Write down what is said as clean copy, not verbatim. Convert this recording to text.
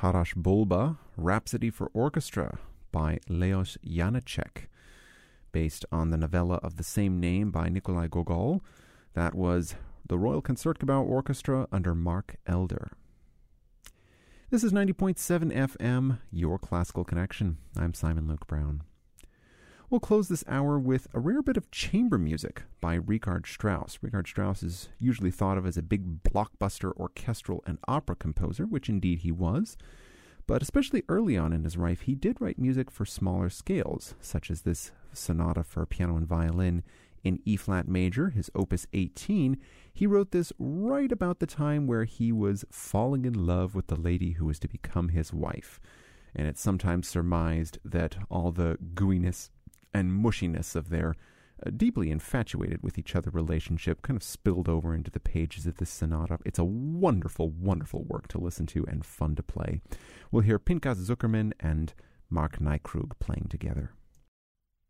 Taras Bulba, Rhapsody for Orchestra by Leos Janáček, based on the novella of the same name by Nikolai Gogol. That was the Royal Concertgebouw Orchestra under Mark Elder. This is 90.7 FM, your classical connection. I'm Simon Luke Brown. We'll close this hour with a rare bit of chamber music by Richard Strauss. Richard Strauss is usually thought of as a big blockbuster orchestral and opera composer, which indeed he was. But especially early on in his life, he did write music for smaller scales, such as this sonata for piano and violin in E-flat major, his opus 18. He wrote this right about the time where he was falling in love with the lady who was to become his wife. And it's sometimes surmised that all the gooiness and mushiness of their deeply infatuated with each other relationship kind of spilled over into the pages of this sonata. It's a wonderful, wonderful work to listen to and fun to play. We'll hear Pinchas Zuckerman and Mark Nykrug playing together.